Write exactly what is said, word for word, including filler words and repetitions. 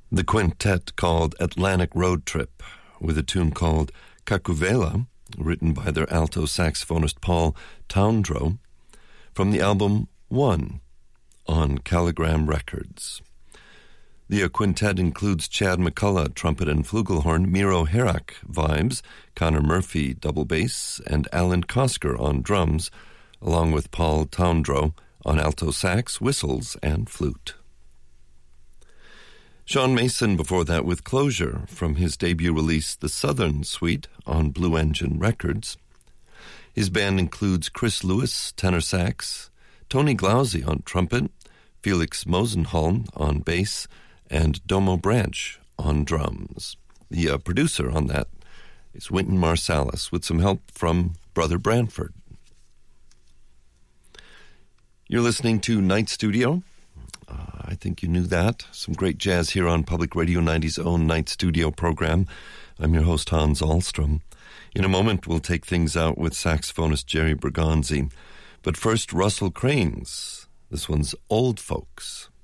The quintet called Atlantic Road Trip, with a tune called Cacuvela, written by their alto saxophonist Paul Towndrow, from the album One on Caligram Records. The quintet includes Chad McCullough, trumpet and flugelhorn, Miro Herak, vibes, Connor Murphy, double bass, and Alan Kosker on drums, along with Paul Towndrow on alto sax, whistles, and flute. Sean Mason before that with Closure from his debut release The Southern Suite on Blue Engine Records. His band includes Chris Lewis, tenor sax, Tony Glauzy on trumpet, Felix Mosenholm on bass, and Domo Branch on drums. The uh, producer on that is Wynton Marsalis with some help from Brother Branford. You're listening to Night Studio. Uh, I think you knew that. Some great jazz here on Public Radio ninety's own Night Studio program. I'm your host, Hans Ahlstrom. In a moment, we'll take things out with saxophonist Jerry Bergonzi. But first, Russell Cranes. This one's Old Folks.